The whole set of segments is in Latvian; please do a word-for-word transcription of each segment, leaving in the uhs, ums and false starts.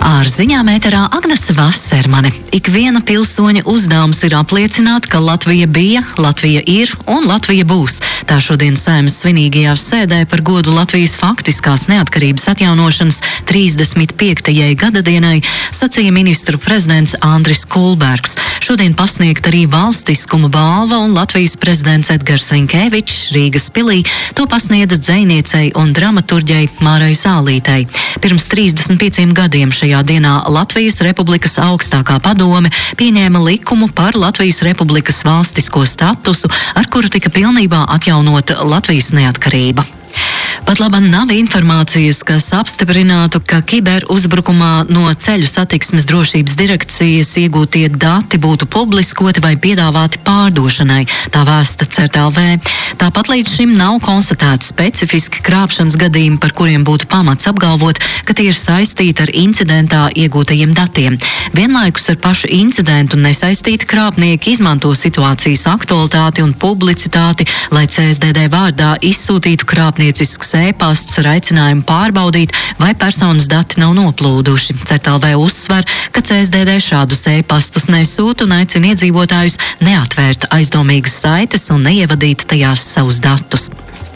Ar ziņām ēterā Agnese Vasermane. Ikviena pilsoņa uzdevums ir apliecināt, ka Latvija bija, Latvija ir un Latvija būs. Tā šodien Saeimas svinīgajā sēdē par godu Latvijas faktiskās neatkarības atjaunošanas trīsdesmit piektajai gadadienai sacīja ministru prezidents Andris Kulbergs. Šodien pasniegt arī valstiskuma balva un Latvijas prezidents Edgars Rinkēvičs Rīgas pilī to pasniedz dzejniecei un dramaturģei Mārai Zālītei. Pirms trīsdesmit pieciem gadiem šajā dienā Latvijas Republikas augstākā padome pieņēma likumu par Latvijas Republikas valstisko statusu, ar kuru tika pilnībā atjaunota Latvijas neatkarība. Pat labam nav informācijas, kas apstiprinātu, ka kiberuzbrukumā no Ceļu satiksmes drošības direkcijas iegūtie dati būtu publiskoti vai piedāvāti pārdošanai, tā vēsta C E R T L V. Tāpat līdz šim nav konstatēti specifiski krāpšanas gadījumi, par kuriem būtu pamats apgalvot, ka tie ir saistīti ar incidentā iegūtajiem datiem. Vienlaikus ar pašu incidentu nesaistīti krāpnieki izmanto situācijas aktualitāti un publicitāti, lai C S D D vārdā izsūtītu krāpnieciskus e-pastus ar aicinājumu pārbaudīt, vai personas dati nav noplūduši. C E R T L V uzsver, ka C S D D šādus e-pastus nesūta un aicina iedzīvotājus neatvērt aizdomīgas saites un neievadīt tajās savus datus.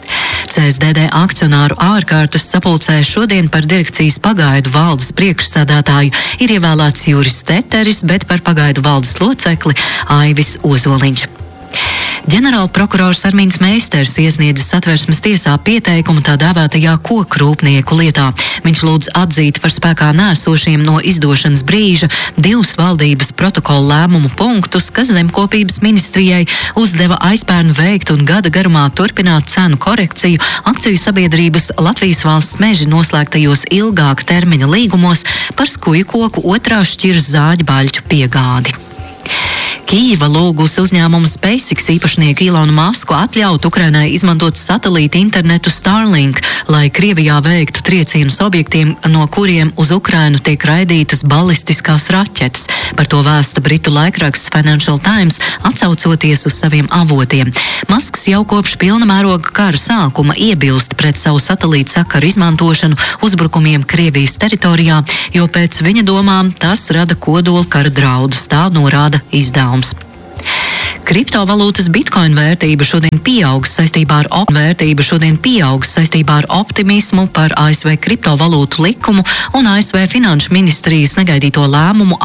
C S D D akcionāru ārkārtas sapulcē šodien par direkcijas pagaidu valdes priekšsēdētāju ir ievēlēts Juris Teteris, bet par pagaidu valdes locekli Aivis Ozoliņš. Ģenerālprokurors Armīns Meisters iesniedzis Satversmes tiesā pieteikumu tā dēvētajā kokrūpnieku lietā. Viņš lūdz atzīt par spēkā nēsošiem no izdošanas brīža divus valdības protokola lēmumu punktus, kas zemkopības ministrijai uzdeva aizpērnu veikt un gada garumā turpināt cenu korekciju akciju sabiedrības Latvijas valsts meži noslēgtajos ilgāka termiņa līgumos par skuju koku otrās šķiras zāģbaļķu piegādi. Kīva lūgusi uzņēmumu SpaceX īpašnieku Ilonu Masku atļaut Ukrainai izmantot satelīta internetu Starlink, lai Krievijā veiktu triecienus objektiem, no kuriem uz Ukrainu tiek raidītas balistiskās raķetes. Par to vēsta britu laikraksts Financial Times, atsaucoties uz saviem avotiem. Masks jau kopš pilna mēroga kara sākuma iebilst pret savu satelīta sakaru izmantošanu uzbrukumiem Krievijas teritorijā, jo pēc viņa domām tas rada kodola kara draudus, tā norāda izdevums. Kriptovalūtas Bitcoin vērtība šodien pieaugs saistībā ar, op- vērtība šodien pieaugs saistībā ar optimismu par A S V kriptovalūtu likumu un A S V finanšu ministrijas negaidīto lēmumu